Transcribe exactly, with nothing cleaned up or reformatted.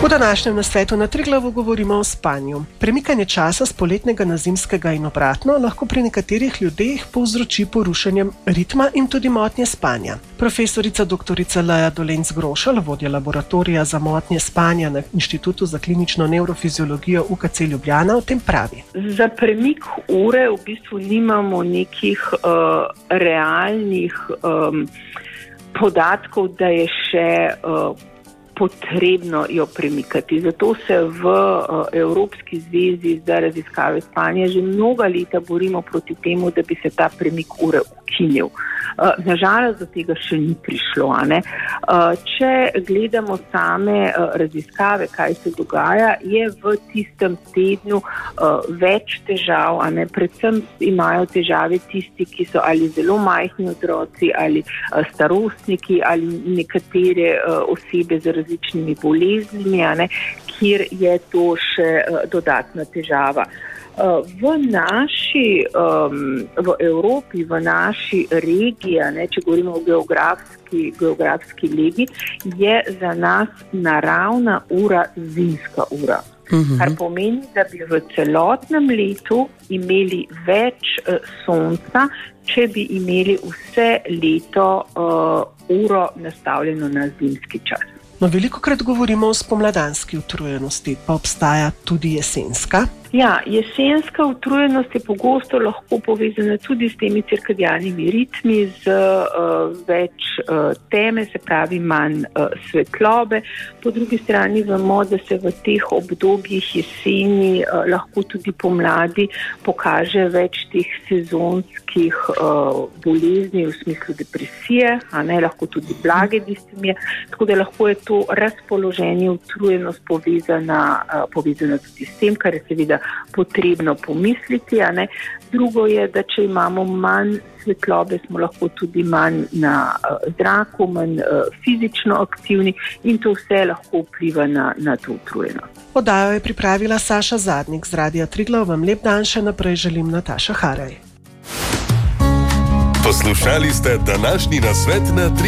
V današnjem nasvetu na Triglavu govorimo o spanju. Premikanje časa z poletnega na zimskega in obratno lahko pri nekaterih ljudeh povzroči porušenjem ritma in tudi motnje spanja. Profesorica doktorica Leja Dolenc-Grošelj, vodja laboratorija za motnje spanja na Inštitutu za klinično nevrofiziologijo U K C Ljubljana, o tem pravi. Za premik ure v bistvu nimamo nekih uh, realnih um, podatkov, da je še uh, potrebno jo premikati. Zato se v uh, Evropski zvezi za raziskave spanja že mnoga leta borimo proti temu, da bi se ta premik ure ukinil. Uh, nažalost do tega še ni prišlo. A ne? Uh, če gledamo same uh, raziskave, kaj se dogaja, je v tistem tednu uh, več težav, a ne? Predvsem imajo težave tisti, ki so ali zelo majhni otroci, ali uh, starostniki, ali nekatere uh, osebe z različnimi boleznimi, a ne? Kjer je to še uh, dodatna težava. V naši, um, v Evropi, v naši regiji, ne, če govorimo o geografski, geografski legi, je za nas naravna ura zimska ura. Uh-huh. Kar pomeni, da bi v celotnem letu imeli več uh, sonca, če bi imeli vse leto uh, uro nastavljeno na zimski čas. No, velikokrat govorimo o spomladanski utrujenosti, pa obstaja tudi jesenska. Ja, jesenska utrujenost je pogosto lahko povezana tudi s temi cirkadianimi ritmi, z uh, več uh, teme, se pravi manj uh, svetlobe. Po drugi strani vemo, da se v teh obdobjih jeseni uh, lahko tudi pomladi pokaže več teh sezonskih uh, bolezni v smislu depresije, a ne, lahko tudi blage distemije, tako da lahko je to razpoloženje, utrujenost povezana, uh, povezana tudi s tem, kar je seveda potrebno pomisliti, a ne. Drugo je, da če imamo manj svetlobe, smo lahko tudi manj na uh, zraku, manj uh, fizično aktivni in to vse lahko vpliva na, na to utrujenost. Oddajo je pripravila Saša Zadnik z Radia Triglav. Vam lep dan še naprej želim, Nataša Haraj. Poslušali ste današnji nasvet na Triglav.